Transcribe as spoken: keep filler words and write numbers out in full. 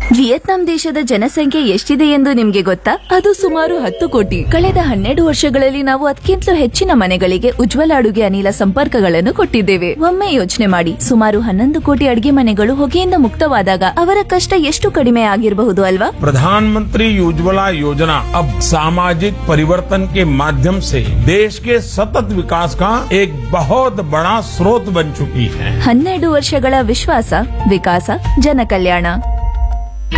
Vietnam ದೇಶದ ಜನಸಂಖ್ಯೆ ಎಷ್ಟಿದೆ ಎಂದು ನಿಮ್ಗೆ ಗೊತ್ತಾ? ಅದು ಸುಮಾರು ಹತ್ತು ಕೋಟಿ. ಕಳೆದ ಹನ್ನೆರಡು ವರ್ಷಗಳಲ್ಲಿ ನಾವು ಅದಕ್ಕಿಂತಲೂ ಹೆಚ್ಚಿನ ಮನೆಗಳಿಗೆ ಉಜ್ವಲ ಅಡುಗೆ ಅನಿಲ ಸಂಪರ್ಕಗಳನ್ನು ಕೊಟ್ಟಿದ್ದೇವೆ. ಒಮ್ಮೆ ಯೋಚನೆ ಮಾಡಿ, ಸುಮಾರು ಹನ್ನೊಂದು ಕೋಟಿ ಅಡುಗೆ ಮನೆಗಳು ಹೊಗೆಯಿಂದ ಮುಕ್ತವಾದಾಗ ಅವರ ಕಷ್ಟ ಎಷ್ಟು ಕಡಿಮೆ ಆಗಿರಬಹುದು ಅಲ್ವಾ? प्रधानमंत्री उज्ज्वला योजना अब सामाजिक परिवर्तन के माध्यम से देश के सतत विकास का एक बहुत बड़ा स्रोत बन चुकी है. ಹನ್ನೆರಡು ವರ್ಷಗಳ ವಿಶ್ವಾಸ, ವಿಕಾಸ, ಜನಕಲ್ಯಾಣ.